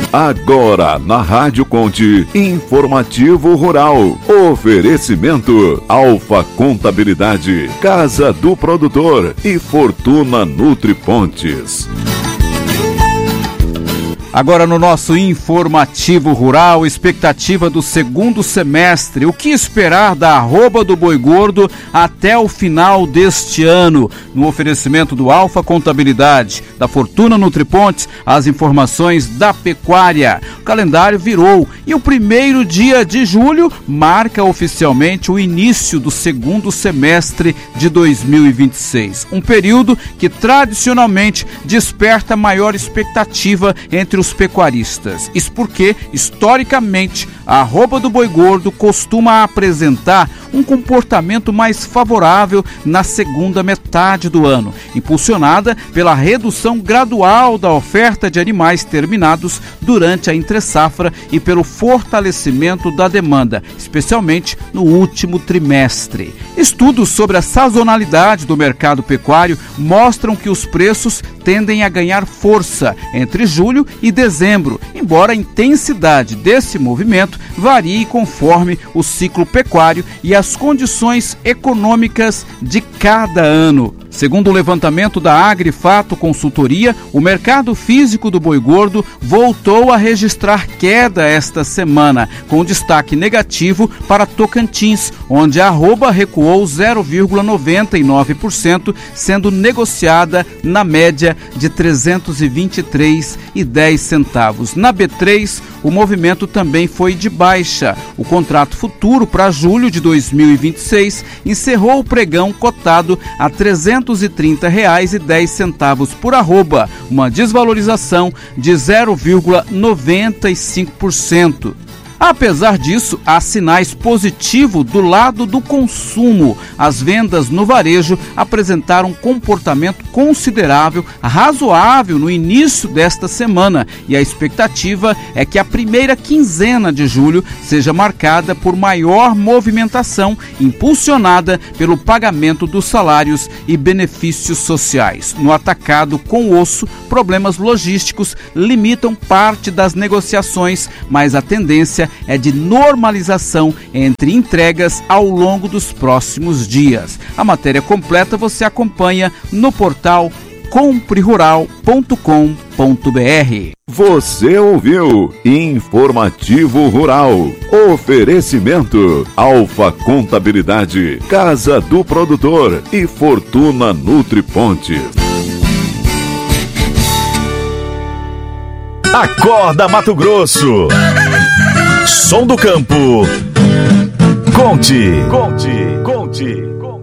Agora na Rádio Conte, Informativo Rural. Oferecimento Alfa Contabilidade, Casa do Produtor e Fortuna Nutripontes. Agora no nosso Informativo Rural, expectativa do segundo semestre. O que esperar da arroba do boi gordo até o final deste ano? No oferecimento do Alfa Contabilidade, da Fortuna Nutripontes, as informações da pecuária. O calendário virou e o primeiro dia de julho marca oficialmente o início do segundo semestre de 2026. Um período que tradicionalmente desperta maior expectativa entre os pecuaristas. Isso porque, historicamente, a arroba do boi gordo costuma apresentar um comportamento mais favorável na segunda metade do ano, impulsionada pela redução gradual da oferta de animais terminados durante a entre-safra e pelo fortalecimento da demanda, especialmente no último trimestre. Estudos sobre a sazonalidade do mercado pecuário mostram que os preços tendem a ganhar força entre julho e dezembro, embora a intensidade desse movimento varie conforme o ciclo pecuário e as condições econômicas de cada ano. Segundo o levantamento da Agrifato Consultoria, o mercado físico do boi gordo voltou a registrar queda esta semana, com destaque negativo para Tocantins, onde a arroba recuou 0,99%, sendo negociada na média de R$ 323,10. Na B3, o movimento também foi de baixa. O contrato futuro para julho de 2026 encerrou o pregão cotado a R$ 330,10 por arroba, uma desvalorização de 0,95%. Apesar disso, há sinais positivos do lado do consumo. As vendas no varejo apresentaram um comportamento considerável, razoável no início desta semana, e a expectativa é que a primeira quinzena de julho seja marcada por maior movimentação, impulsionada pelo pagamento dos salários e benefícios sociais. No atacado com osso, problemas logísticos limitam parte das negociações, mas a tendência é de normalização entre entregas ao longo dos próximos dias. A matéria completa você acompanha no portal comprerural.com.br. Você ouviu Informativo Rural. Oferecimento Alfa Contabilidade, Casa do Produtor e Fortuna Nutripontes. Acorda Mato Grosso. Som do campo. Conte.